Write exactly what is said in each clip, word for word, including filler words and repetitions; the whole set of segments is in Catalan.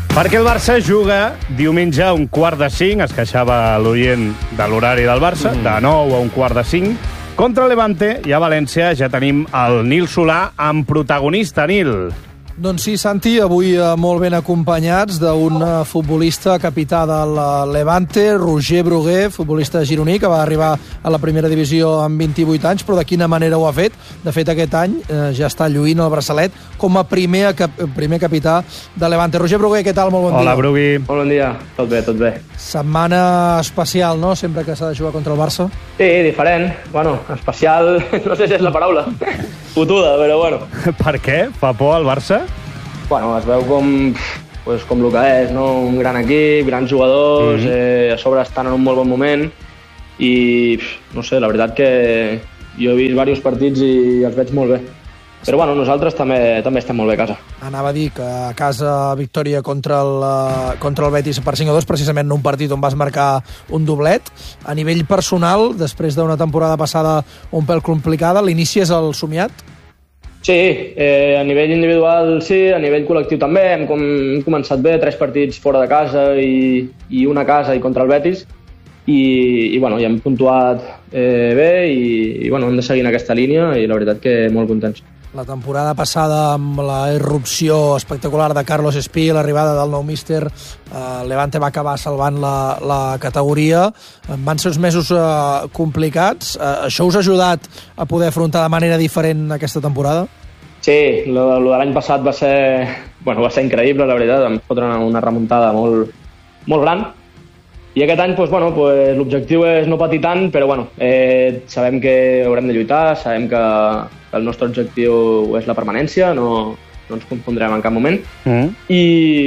Perquè el Barça juga diumenge a un quart de cinc, es queixava l'oient de l'horari del Barça, mm. de nou a un quart de cinc, contra el Levante, i a València ja tenim el Nil Solà amb protagonista, Nil. Doncs sí, Santi, avui molt ben acompanyats d'un futbolista capità del Levante, Roger Brugué, futbolista gironí, que va arribar a la primera divisió amb vint-i-vuit anys, però de quina manera ho ha fet? De fet, aquest any eh, ja està lluint el braçalet com a primer, cap, primer capità de Levante. Roger Brugué, què tal? Molt bon Hola, dia. Hola, Brugui. Molt bon dia. Tot bé, tot bé. Setmana especial, no?, sempre que s'ha de jugar contra el Barça. Sí, diferent. Bueno, especial, no sé si és la paraula. Fotuda, però bueno. Per què? Fa por al Barça? Bueno, es veu com, pues, com el que és, no? Un gran equip, grans jugadors, mm-hmm. eh, a sobre estan en un molt bon moment i, no sé, la veritat que jo he vist diversos partits i els veig molt bé. Però bueno, nosaltres també, també estem molt bé a casa. Anava a dir que a casa victòria contra el, contra el Betis per cinc a dos, precisament en un partit on vas marcar un doblet. A nivell personal, després d'una temporada passada un pèl complicada, l'inici és el somiat? Sí, eh, a nivell individual sí, a nivell col·lectiu també. Hem, com, hem començat bé, tres partits fora de casa i, i una a casa i contra el Betis. I, i bueno, ja hem puntuat eh, bé i, i bueno, hem de seguir en aquesta línia i la veritat que molt contents. La temporada passada, amb la irrupció espectacular de Carlos Espí, l'arribada del nou míster, eh, Levante va acabar salvant la, la categoria. Van ser uns mesos eh, complicats. Eh, això us ha ajudat a poder afrontar de manera diferent aquesta temporada? Sí, lo, lo de l'any passat va ser, bueno, va ser increïble, la veritat. Vam fotre una, una remuntada molt, molt gran. I aquest any, doncs, bueno, doncs, l'objectiu és no patir tant, però bueno, eh, sabem que haurem de lluitar, sabem que el nostre objectiu és la permanència, no, no ens confondrem en cap moment. Mm. I,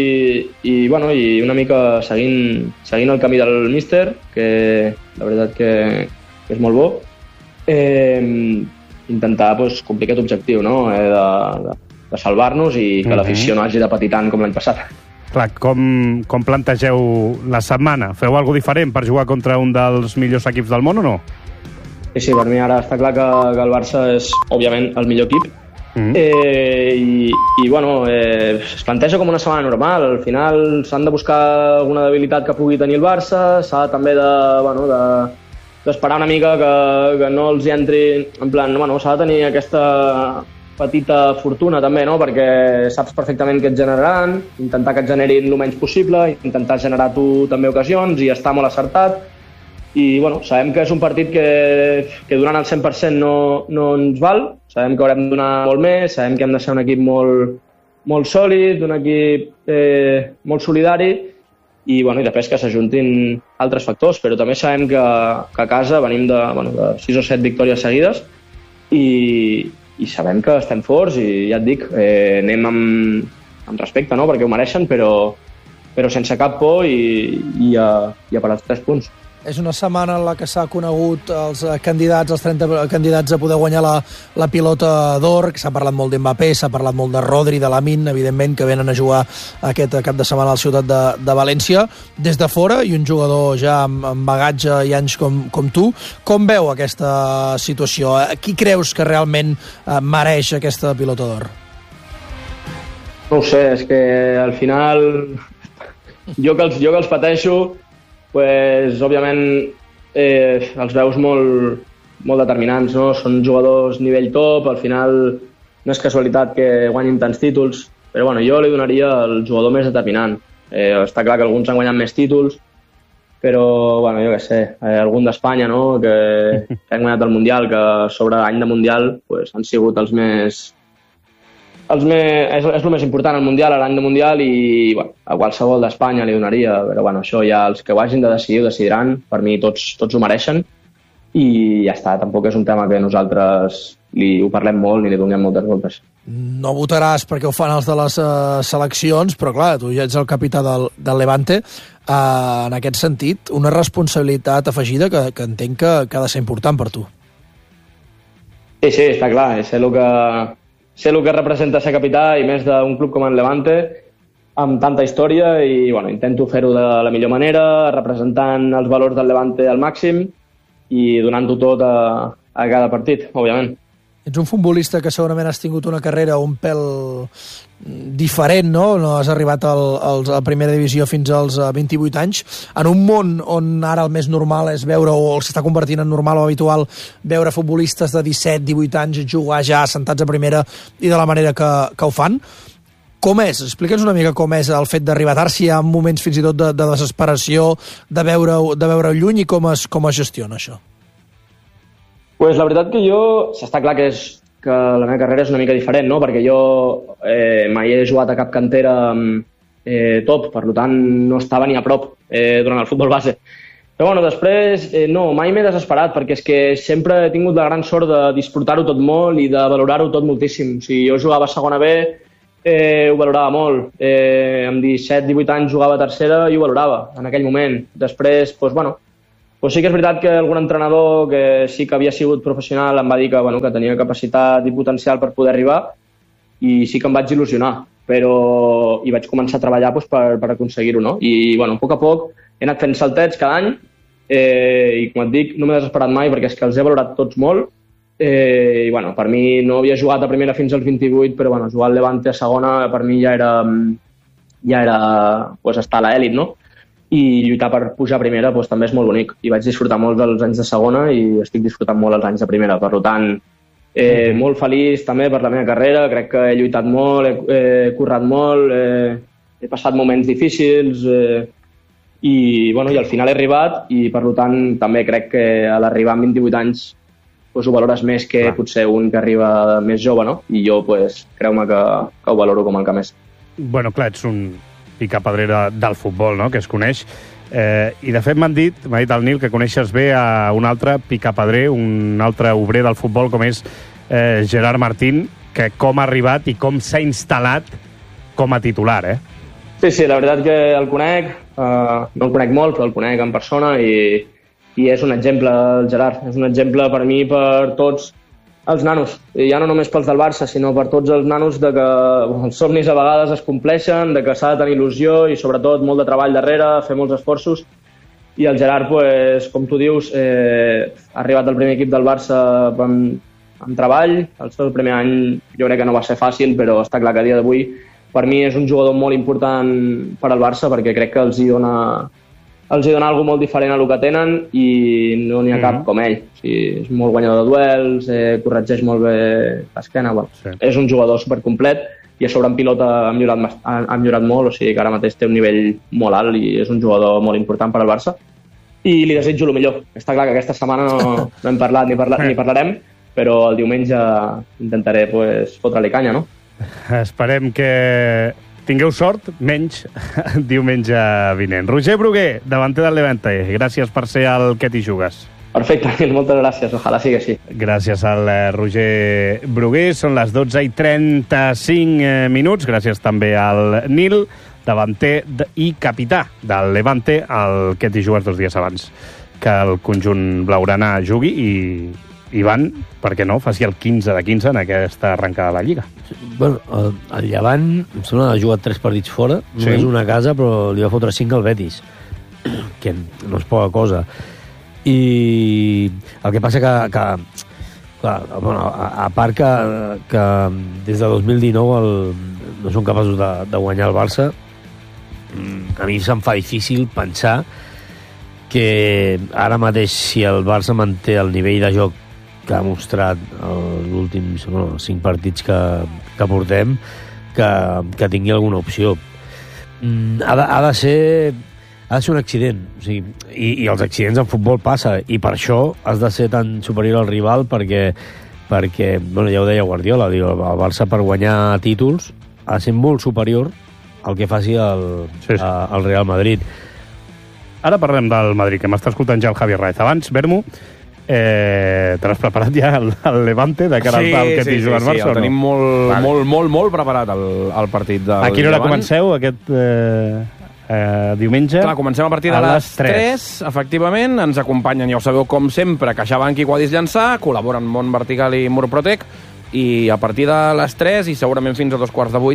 i, bueno, i una mica seguint, seguint el camí del míster, que la veritat que, que és molt bo, eh, intentar doncs, complir aquest objectiu, no? eh, de, de, de salvar-nos i que mm-hmm. l'afició no hagi de patir tant com l'any passat. Clar, com, com plantegeu la setmana? Feu alguna diferent per jugar contra un dels millors equips del món o no? Sí, sí, per mi ara està clar que, que el Barça és, òbviament, el millor equip. Mm. Eh, i, i, bueno, eh, es planteja com una setmana normal. Al final s'han de buscar alguna debilitat que pugui tenir el Barça, s'ha també de, bueno, de, d'esperar una mica que, que no els hi entri... En plan, bueno, s'ha de tenir aquesta petita fortuna també, no? Perquè saps perfectament què et generaran, intentar que et generin el menys possible, intentar generar tu també ocasions i estar molt acertat. I bueno, sabem que és un partit que, que donant el cent per cent no, no ens val, sabem que haurem de donar molt més, sabem que hem de ser un equip molt, molt sòlid, un equip eh, molt solidari i, bueno, i després que s'ajuntin altres factors, però també sabem que, que a casa venim de, bueno, de sis o set victòries seguides i, i sabem que estem forts i ja et dic, eh, anem amb, amb respecte, no? Perquè ho mereixen, però, però sense cap por i, i, a, i a per als tres punts. És una setmana en la que s'ha conegut els candidats, els trenta candidats a poder guanyar la, la pilota d'or, que s'ha parlat molt d'Mbappé, s'ha parlat molt de Rodri, de Lamine, evidentment, que venen a jugar aquest cap de setmana a la ciutat de, de València. Des de fora, i un jugador ja amb, amb bagatge i anys com, com tu, com veu aquesta situació? Qui creus que realment eh, mereix aquesta pilota d'or? No ho sé, és que al final jo que els, jo que els pateixo, pues, òbviament eh, els veus molt, molt determinants, no? Són jugadors nivell top, al final no és casualitat que guanyin tants títols, però bueno, jo li donaria el jugador més determinant. Eh, està clar que alguns han guanyat més títols, però bueno, jo què sé, eh, algun d'Espanya, no? que, que han guanyat el Mundial, que sobre any de Mundial pues, han sigut els més... Els més, és, és el més important, el Mundial, l'any de Mundial, i bueno, a qualsevol d'Espanya li donaria, però bueno, això ja els que ho hagin de decidir ho decidiran, per mi tots, tots ho mereixen, i ja està, tampoc és un tema que nosaltres li ho parlem molt ni li donem moltes voltes. No votaràs perquè ho fan els de les uh, seleccions, però clar, tu ja ets el capità del, del Levante, uh, en aquest sentit, una responsabilitat afegida que, que entenc que, que ha de ser important per tu. Sí, sí, està clar, és el que... sé el que representa ser capità i més d'un club com el Levante amb tanta història i bueno, intento fer-ho de la millor manera, representant els valors del Levante al màxim i donant-ho tot a, a cada partit, òbviament. Ets un futbolista que segurament has tingut una carrera un pèl diferent, no? No has arribat al, al, a la primera divisió fins als vint-i-vuit anys. En un món on ara el més normal és veure, o s'està convertint en normal o habitual, veure futbolistes de disset divuit anys jugar ja assentats a primera i de la manera que, que ho fan. Com és? Explica'ns una mica com és el fet d'arribar tard, si hi ha moments fins i tot de, de desesperació, de veure, de veure lluny, i com es, com es gestiona això? Pues la veritat que jo, està clar que, és, que la meva carrera és una mica diferent, no? Perquè jo eh, mai he jugat a cap cantera eh, top, per tant no estava ni a prop eh, durant el futbol base. Però bueno, després eh, no, mai m'he desesperat, perquè és que sempre he tingut la gran sort de disfrutar-ho tot molt i de valorar-ho tot moltíssim. O sigui, jo jugava a segona B, eh, ho valorava molt. Eh, amb disset divuit anys jugava a tercera i ho valorava en aquell moment. Després, doncs, bueno, Pues sí que és veritat que algun entrenador que sí que havia sigut professional em va dir que, bueno, que tenia capacitat i potencial per poder arribar, i sí que em vaig il·lusionar, però i vaig començar a treballar pues, per, per aconseguir-ho, no? I, bueno, a poc a poc he anat fent saltets cada any, eh, i com et dic, no m'he desesperat mai perquè és que els he valorat tots molt, eh, i bueno, per mi no havia jugat a primera fins als vint-i-vuit, però bueno, jugar al Levante a segona per mi ja era, ja era pues, estar a l'elit, no? I lluitar per pujar a primera doncs, també és molt bonic. I vaig disfrutar molt dels anys de segona i estic disfrutant molt els anys de primera. Per tant, eh, mm. molt feliç també per la meva carrera. Crec que he lluitat molt, he, he currat molt, eh, he passat moments difícils eh, i, bueno, i al final he arribat i per tant també crec que a l'arribar amb vint-i-vuit anys doncs, ho valores més que Clar. Potser un que arriba més jove, no? I jo, pues, creu-me que, que ho valoro com el que més. Bueno, clar, ets un picapedrera del futbol, no?, que es coneix. Eh, I, de fet, m'han dit, m'ha dit el Nil, que coneixes bé a un altre picapedrer, un altre obrer del futbol, com és eh, Gerard Martín, que com ha arribat i com s'ha instal·lat com a titular, eh? Sí, sí, la veritat que el conec, eh, no el conec molt, però el conec en persona i, i és un exemple, el Gerard. És un exemple per mi, per tots els nanos, i ja no només pels del Barça, sinó per tots els nanos de que els somnis a vegades es compleixen, de que s'ha de tenir il·lusió i sobretot molt de treball darrere, fer molts esforços. I el Gerard, pues, com tu dius, eh, ha arribat al primer equip del Barça amb, amb treball. El seu primer any jo crec que no va ser fàcil, però està clar que a dia d'avui per mi és un jugador molt important per al Barça perquè crec que els hi dona els hi dona alguna molt diferent a el que tenen i no n'hi ha cap mm-hmm. com ell. O sigui, és molt guanyador de duels, eh, corregeix molt bé l'esquena. Bueno, sí. És un jugador supercomplet i a sobre en pilota ha millorat, ha, ha millorat molt, o sigui que ara mateix té un nivell molt alt i és un jugador molt important per al Barça. I li desitjo el millor. Està clar que aquesta setmana no, no hem parlat ni, parla, ni parlarem, però el diumenge intentaré pues, fotre-li canya, no? Esperem que tingueu sort, menys diumenge vinent. Roger Brugué, davanter del Levante, gràcies per ser el que t'hi jugues. Perfecte, moltes gràcies, ojalà sigui així. Gràcies al Roger Brugué, són les dotze i trenta-cinc minuts, gràcies també al Nil, davanter i capità del Levante, el que t'hi jugues dos dies abans que el conjunt blaugrana jugui i Ivan, per què no, faci el quinze de quinze en aquesta arrencada de la Lliga. Bueno, el, el Llevant, em sembla que ha jugat tres partits fora, sí. Només una casa, però li va fotre cinc al Betis, que no és poca cosa. I el que passa que, que clar, bueno, a, a part que, que des de dos mil dinou el, no són capaços de, de guanyar el Barça, a mi se'm fa difícil pensar que ara mateix, si el Barça manté el nivell de joc que ha mostrat els últims bueno, cinc partits que, que portem, que, que tingui alguna opció. Ha de, ha de ser ha de ser un accident, o sigui, i, i els accidents en futbol passa, i per això has de ser tan superior al rival, perquè, perquè bueno, ja ho deia Guardiola, diu, el Barça per guanyar títols ha de ser molt superior al que faci el, sí, sí. A, el Real Madrid. Ara parlem del Madrid, que m'està escoltant ja el Javier Raez. Abans, Bermu, Eh, te l'has preparat ja el, el Levante de cara sí, al que t'hi sí, juga sí, el Barça? Sí, el tenim molt, vale. molt, molt, molt preparat el, el partit del A quina hora Llevant. comenceu aquest eh, eh, diumenge? Clar, comencem a partir de a les tres, efectivament. Ens acompanyen, ja ho sabeu, com sempre, CaixaBank i Quadis Llançà, col·laboren Mont Vertical i Murprotec, i a partir de les tres i segurament fins a dos quarts de vuit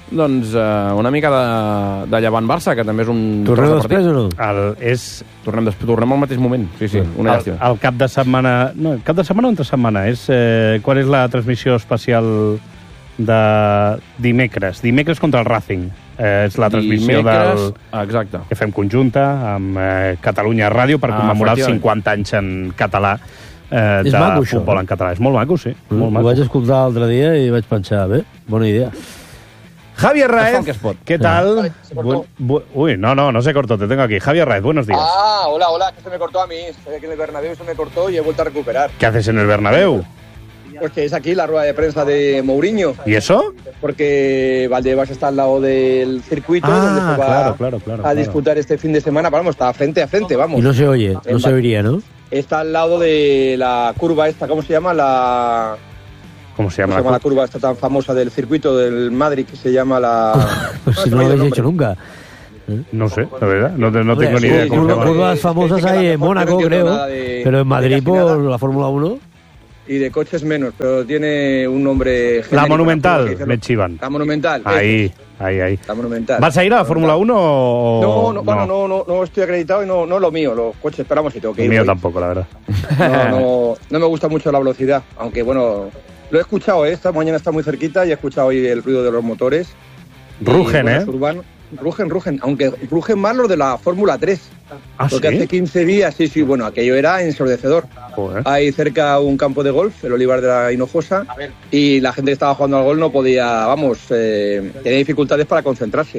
Doncs uh, una mica de, de Llevant-Barça, que també és un... Tornem després o no? El, és... Tornem, després, tornem al mateix moment, sí, sí, una el, llàstima. el cap de setmana... No, cap de setmana o entre setmana? És, eh, quan és la transmissió especial de dimecres? Dimecres contra el Racing. Eh, és la transmissió Dimecres, del... exacte. Que fem conjunta amb eh, Catalunya Ràdio per Ah, commemorar els efectivament. cinquanta anys en català. Eh, És de maco, això, futbol eh? en català. És molt maco, sí. Molt Ho maco. vaig escoltar l'altre dia i vaig pensar, bé, bona idea. Javier Es fa el Raez, que es pot. ¿qué tal? Vale, se cortó. Bu- bu- Uy, no, no, no se cortó, te tengo aquí. Javier Raez, buenos días. Ah, hola, hola, que se me cortó a mí. Estoy aquí en el Bernabéu, se me cortó y he vuelto a recuperar. ¿Qué haces en el Bernabéu? Pues que es aquí la rueda de prensa de Mourinho, ¿Y eso? porque Valdebebas está al lado del circuito Ah, donde se va claro, claro, claro, a claro. disputar este fin de semana. Vamos, está frente a frente, vamos. Y no se oye, no se oiría, ¿no? Está al lado de la curva esta, ¿cómo se llama? La, ¿Cómo se ¿cómo llama? se llama la curva esta tan famosa del circuito del Madrid que se llama la... Pues si se no me ha lo ido el habéis hecho nombre. nunca. No sé, la verdad, no, te- no Hombre, tengo ni sí, idea cómo se curva- llama. curvas famosas Gente que hay a lo en mejor Mónaco, no entiendo creo, nada de- pero en de Madrid casi por nada. la Fórmula uno. Y de coches menos, pero tiene un nombre genérico. La Monumental, que dice- me chivan. La Monumental. Ahí, ahí, ahí. La Monumental. ¿Vas a ir a la Fórmula uno o...? No, no, bueno, no, no, no estoy acreditado y no, no es lo mío. Los coches esperamos y tengo que El ir. mío voy. tampoco, la verdad. No, no, no me gusta mucho la velocidad, aunque bueno, lo he escuchado, ¿eh? Esta mañana está muy cerquita y he escuchado hoy el ruido de los motores. Y, Rugen, bueno, ¿eh? es urbano. Rugen, rugen, aunque rugen más los de la Fórmula tres. ¿Ah, Porque sí? hace quince días, sí, sí, bueno, aquello era ensordecedor. Joder. Hay cerca un campo de golf, el Olivar de la Hinojosa, y la gente que estaba jugando al golf no podía, vamos, eh, tenía dificultades para concentrarse.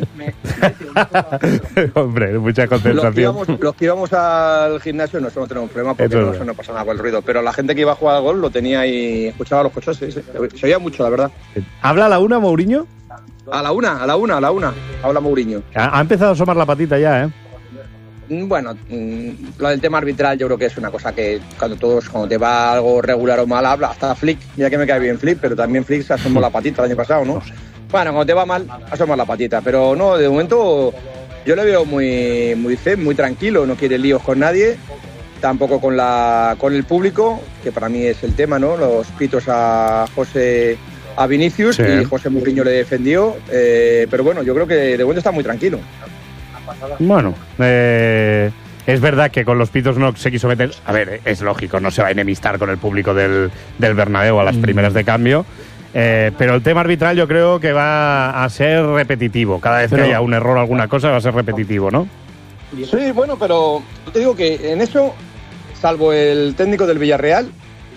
Hombre, mucha Los que, concentración. íbamos, los que íbamos al gimnasio no, eso no tenemos problema porque Eso es no, verdad. eso no pasa nada con el ruido, pero la gente que iba a jugar al golf lo tenía y escuchaba los coches, sí, sí. Se oía mucho, la verdad. ¿Habla a la una, Mourinho? A la una, a la una, a la una, habla Mourinho. Ha, ha empezado a asomar la patita ya, ¿eh? Mm, Bueno, mm, lo del tema arbitral yo creo que es una cosa que cuando todos, cuando te va algo regular o mal, habla, hasta Flick, mira que me cae bien Flick, pero también Flick se asomó la patita el año pasado, ¿no? Bueno, cuando te va mal, asomas la patita, pero no, de momento yo le veo muy, muy zen, muy tranquilo, no quiere líos con nadie, tampoco con, la, con el público, que para mí es el tema, ¿no? Los pitos a José, a Vinicius, Sí. y José Mourinho le defendió, eh, pero bueno, yo creo que de momento está muy tranquilo. Bueno, eh, es verdad que con los pitos no se quiso meter... A ver, es lógico, no se va a enemistar con el público del, del Bernabéu a las primeras de cambio, eh, pero el tema arbitral yo creo que va a ser repetitivo. Cada vez Pero- que haya un error o alguna cosa va a ser repetitivo, ¿no? Sí, bueno, pero yo te digo que en eso, salvo el técnico del Villarreal,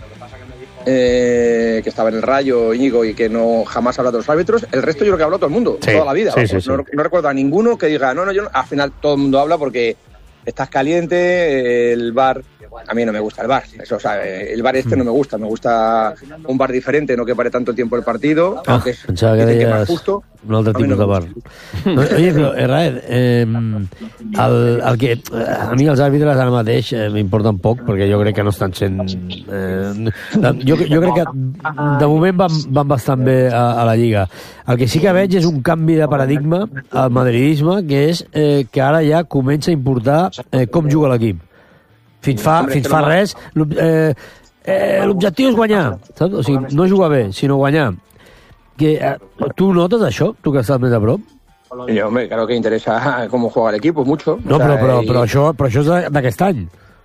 eh, que estaba en el Rayo, Íñigo, y que no jamás habla de los árbitros, el resto yo creo que ha hablado todo el mundo, Sí, toda la vida. sí, vamos. sí, sí. No, no recuerdo a ninguno que diga, no, no, yo no. Al final todo el mundo habla porque estás caliente, el bar... A mí no me gusta el bar, eso, o sea, el bar este no me gusta, me gusta un bar diferente, no que pare tanto el tiempo el partido, Ah, aunque es, pensaba que dicen que más deies justo. un altre a mí no tipus de me bar. gusta. No, oye, però, eh, Raed, eh, el, el que, a mi els àrbitres ara mateix eh, m'importen poc, perquè jo crec que no estan sent... Eh, jo, jo crec que de moment van, van bastant bé a, a la Lliga. El que sí que veig és un canvi de paradigma al madridisme, que és eh, que ara ja comença a importar eh, com juga l'equip. Fins fa, Hombre, fins que fa no- res, l'ob- eh, eh, l'objectiu és guanyar, saps? O sigui, no jugar bé, sinó guanyar. Que, eh, tu notes això, tu que estàs més a prop? Y, hombre, claro que interesa cómo juega el equipo, mucho. No, O sea, però, però, y- però, això, però això és de- d'aquest any.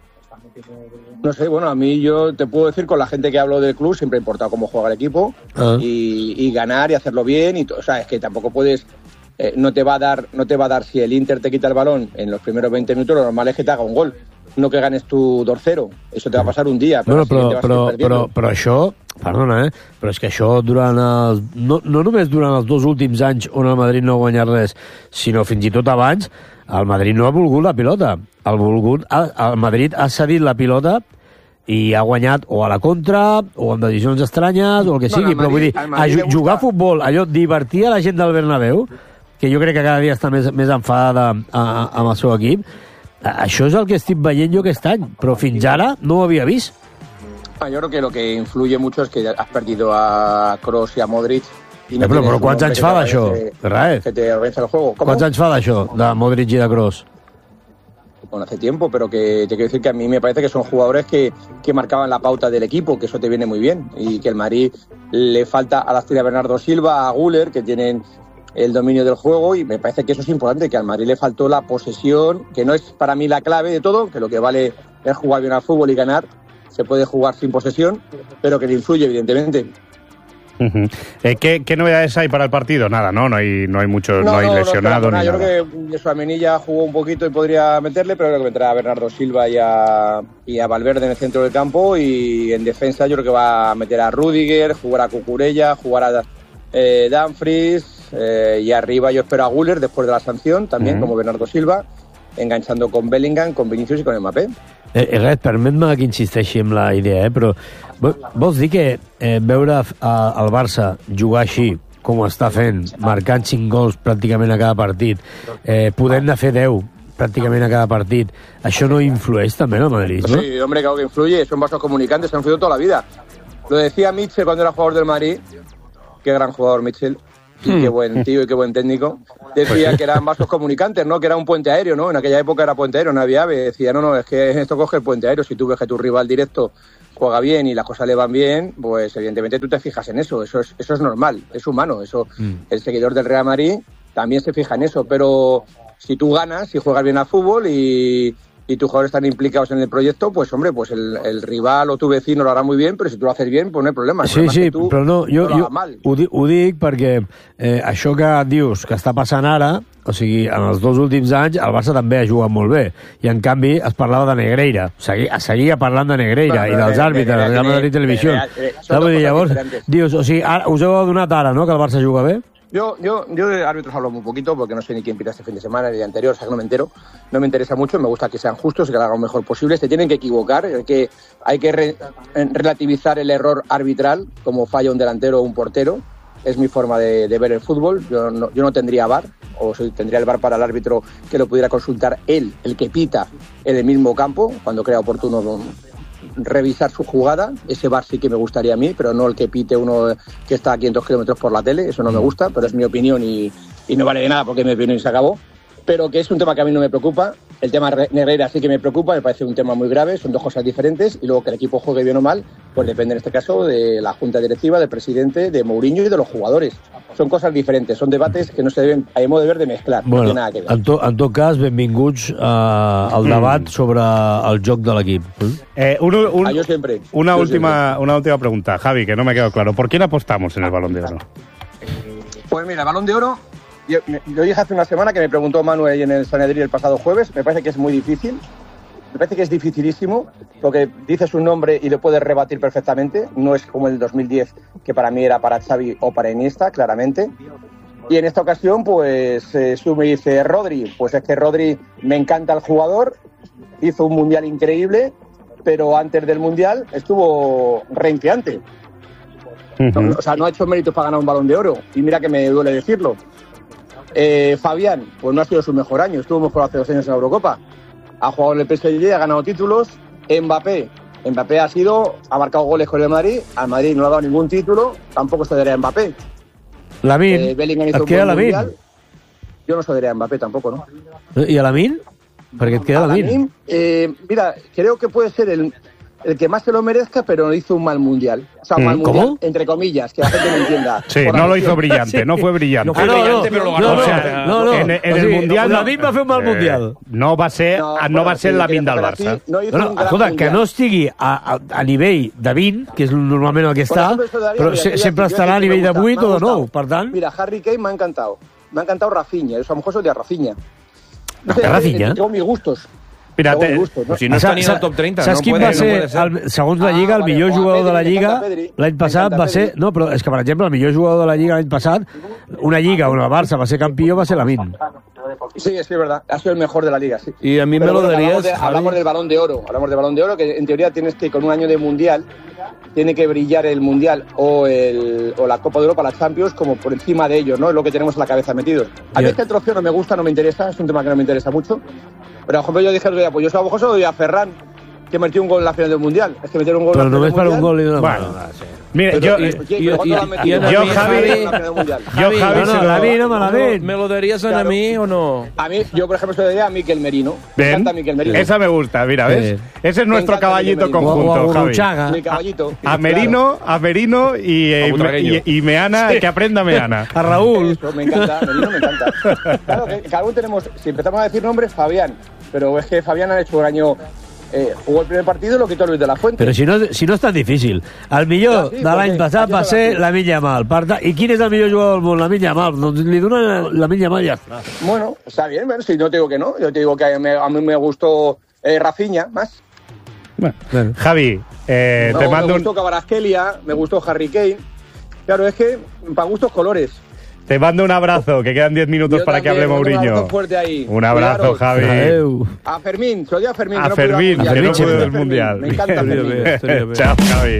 No sé, bueno, a mí yo te puedo decir con la gente que hablo del club siempre ha importado cómo juega el equipo Ah. y, y ganar y hacerlo bien y todo. O sea, es que tampoco puedes, eh, no te va a dar, no te va a dar si el Inter te quita el balón en los primeros veinte minutos, lo normal es que te haga un gol, no que ganes tu dos cero. Eso te va a pasar un día, pero, Bueno, al siguiente però, vas a però, ir perdiendo. però, però això, perdona, eh? Però és que això durant els, no, no només durant els dos últims anys on el Madrid no ha guanyat res, sinó fins i tot abans, el Madrid no ha volgut la pilota. El, volgut, el Madrid ha cedit la pilota i ha guanyat o a la contra, o amb decisions estranyes, o el que No, sigui. al Però vull Madrid- dir, al a Madrid ju- le gusta- jugar a futbol, allò, divertir a la gent del Bernabéu, que jo crec que cada dia està més, més enfadada a, a, amb el seu equip, a- això és el que estic veient jo aquest any, però fins ara no ho havia vist. Ah, yo creo que lo que influye mucho es que has perdido a Kroos y a Modric. Y Eh, però, tienes però un quants hombre anys que fa te d'això, organice- Raed? Que te organiza el juego. ¿Cómo? Quants anys fa d'això, de Modric i de Kroos? Bueno, hace tiempo, pero que te quiero decir que a mí me parece que son jugadores que, que marcaban la pauta del equipo, que eso te viene muy bien. Y que el Madrid le falta a la estrella Bernardo Silva, a Güler, que tienen el dominio del juego, y me parece que eso es importante, que al Madrid le faltó la posesión, que no es para mí la clave de todo, que lo que vale es jugar bien al fútbol y ganar. Se puede jugar sin posesión, pero que le influye, evidentemente. Uh-huh. Eh, ¿qué, ¿Qué novedades hay para el partido? Nada, ¿no? No hay, no hay mucho, no, no hay no, lesionado no, ni yo nada. Yo creo que Tchouaméni ya jugó un poquito y podría meterle, pero creo que meterá a Bernardo Silva y a, y a Valverde en el centro del campo, y en defensa yo creo que va a meter a Rüdiger, jugar a Cucurella, jugar a eh, Dumfries, eh, y arriba yo espero a Güler después de la sanción, también, uh-huh, como Bernardo Silva, enganchando con Bellingham, con Vinicius i con Mbappé. Eh, eh, res, permet-me que insisteixi amb la idea, eh? Però vols dir que eh, veure a, al Barça jugar així, com ho està fent, marcant cinc gols pràcticament a cada partit, eh, podent-ne fer deu prácticamente a cada partido, ¿eso no influye también al Madrid, no? Sí, hombre, claro que influye, son vasos comunicantes, se han influido toda la vida. Lo decía Mitchell cuando era jugador del Madrid, qué gran jugador Mitchell, y qué buen tío y qué buen técnico. Decía que eran vasos comunicantes, ¿no? Que era un puente aéreo, ¿no? En aquella época era puente aéreo, no había ave. Decía, no, no, es que esto coge el puente aéreo. Si tú ves que tu rival directo juega bien y las cosas le van bien, pues evidentemente tú te fijas en eso. Eso es, eso es normal, es humano. Eso, mm. El seguidor del Real Madrid también se fija en eso. Pero si tú ganas, si juegas bien al fútbol y... y tus jugadores están implicados en el proyecto, pues hombre, pues el, el rival o tu vecino lo harà molt bé, però si tu lo haces bien, pues no hay problema. Sí, sí, però no, jo, no jo ho, di, ho dic perquè eh, això que dius que està passant ara, o sigui, en els dos últims anys el Barça també ha jugat molt bé, i en canvi es parlava de Negreira, seguia, seguia parlant de Negreira bueno, i dels àrbitres, de la Madrid Televisió. Llavors, dius, o sigui, ara, us heu adonat ara, no?, que el Barça juga bé? Yo, yo, yo de árbitros hablo muy poquito porque no sé ni quién pita este fin de semana ni el anterior, o sea que no me entero, no me interesa mucho, me gusta que sean justos, que lo hagan lo mejor posible, se tienen que equivocar, hay que, hay que re, relativizar el error arbitral como falla un delantero o un portero, es mi forma de, de ver el fútbol, yo no, yo no tendría V A R, o si tendría el V A R para el árbitro que lo pudiera consultar él, el que pita en el mismo campo, cuando crea oportuno revisar su jugada, ese V A R sí que me gustaría a mí, pero no el que pite uno que está a quinientos kilómetros por la tele, eso no me gusta, pero es mi opinión y, y no vale de nada porque mi opinión se acabó, pero que es un tema que a mí no me preocupa. El tema Negreira sí que me preocupa, me parece un tema muy grave, son dos cosas diferentes, y luego que el equipo juegue bien o mal, pues depende en este caso de la junta directiva, del presidente, de Mourinho y de los jugadores. Son cosas diferentes, son debates que no se deben, a mi deber, de mezclar, bueno, no tiene nada que ver. En, to, en tot cas, benvinguts eh, al debat mm. sobre el joc de l'equip. Eh, un, un, ah, yo siempre. Una, yo última, siempre. una última pregunta, Javi, que no me ha quedado claro. ¿Por quién apostamos en el Balón de Oro? Pues mira, el Balón de Oro, yo, yo dije hace una semana que me preguntó Manuel en el Sanedrín el pasado jueves, me parece que es muy difícil. Me parece que es dificilísimo, porque dices un nombre y lo puedes rebatir perfectamente. No es como el dos mil diez, que para mí era para Xavi o para Iniesta, claramente. Y en esta ocasión, pues, eh, tú me dices, Rodri, pues es que Rodri me encanta el jugador, hizo un mundial increíble, pero antes del mundial estuvo renqueante. Uh-huh. No, o sea, no ha hecho méritos para ganar un Balón de Oro, y mira que me duele decirlo. Eh, Fabián, pues no ha sido su mejor año, estuvo mejor hace dos años en la Eurocopa. Ha jugado en el P S G, ha ganado títulos. Mbappé, Mbappé ha sido, ha marcado goles con el Madrid, al Madrid no le ha dado ningún título, tampoco se daría a Mbappé. Lamin, eh, Bellingham hizo et un queda buen Lamin? mundial. Yo no se daría a Mbappé tampoco, ¿no? I a Lamin? Perquè et queda Lamin. Lamin, eh, mira, creo que puede ser el, el que más se lo merezca, pero hizo un mal mundial. O sea, un mal ¿Cómo? mundial, entre comillas, que la gente no entienda. Sí, no lo hizo brillante, sí. no fue brillante. No fue Ah, no, brillante, no, pero lo ganó. no, o sea, no, no. En, en o sigui, el Mundial... No, Lamin va fer un mal eh, Mundial. No va ser, no, no bueno, va ser sí, Lamin del así, Barça. no hizo No, no, un gran escolta, mundial. que no estigui a, a, a nivell de vint, que és normalment el que Por està, ejemplo, eso daría, però mira, se, yo sempre yo estarà a que me nivell de gusta, vuit me ha o de nou. gustado. Per tant, Mira, Harry Kane me ha encantado. Me ha encantado Rafinha, o sea, a lo mejor soy de Rafinha. No sé, Rafinha? tengo mis gustos. Mira, Tengo te, mis gustos, ¿no? Si no està ni en el top trenta, saps no quin puede, va ser, no puede ser. el, segons la Ah, Lliga, el vale, millor o a jugador Pedri, de la me Lliga encanta Pedri, l'any me passat encanta va ser... Pedri. No, però és que, per exemple, el millor jugador de la Lliga l'any passat, una Lliga on el Barça va ser campió, va ser Lamin. Sí, sí, es verdad. Ha sido el mejor de la liga, sí. Y a mí me Pero lo bueno, darías, hablamos, de- Javi. hablamos del Balón de Oro. Hablamos del Balón de Oro, que en teoría tienes que, con un año de Mundial, tiene que brillar el Mundial o el o la Copa de Europa, la Champions, como por encima de ellos, ¿no? Es lo que tenemos en la cabeza metidos. A mí Yeah. este trofeo no me gusta, no me interesa, es un tema que no me interesa mucho. Pero, por ejemplo, yo dije el otro día, pues yo a lo mejor se lo doy a Ferran, que metió un gol en la final del Mundial. Es que meter un gol Però en la només final per del un gol i una Bueno. mano. Sí. Mira, Pero, jo... y- y- pero ¿cuánto lo han metido? y- y- yo, y- Javi- en la final del Mundial. Jo, Javi, No, no, se la lo- vi, no me la vi. ¿Me lo darías a Claro. mí o no? A mí, yo por ejemplo, se lo daría a Mikel Merino. Me Bien. encanta Mikel Merino. Esa me gusta, mira, ¿ves? Sí. Ese es nuestro encanta caballito Mikel Merino. O, o conjunto, a Javi. Gurruchaga. Mi caballito. A Merino, a Merino y, eh, A Butragueño. y, y Meana, que aprenda Meana. A Raúl. Eso, me encanta, Merino me encanta. Claro, que cada uno tenemos, si empezamos a decir nombres, Fabián. Pero es que Fabián ha hecho un año, eh, jugó el primer partido lo quitó Luis de la Fuente. Però si no, si no és tan difícil. El millor Ah, sí, de l'any perquè passat aquí va se ser la- Lamine Yamal. Per tant, I quin és el millor jugador del món? Lamine Yamal. Doncs li donen Lamine Yamal i ja està. Bueno, está bien, bueno, si no te digo que no. Yo te digo que a mí, a mí me gustó eh, Rafinha más. Bueno, Bueno. Javi, eh, No, te me mando gustó un, Kvaratskhelia, me gustó Harry Kane. Claro, es que para gustos colores. te mando un abrazo, que quedan diez minutos Yo para que hable también, un Mourinho. abrazo fuerte ahí. Un abrazo, Cuidaros. Javi. Adéu. A Fermín, se lo digo a Fermín. A que no pudo ir al Fermín, Mundial. que no pudo Me del encanta Mundial. Fermín, Me encanta Estaria Fermín. bé, estaria bé. Chao, Javi.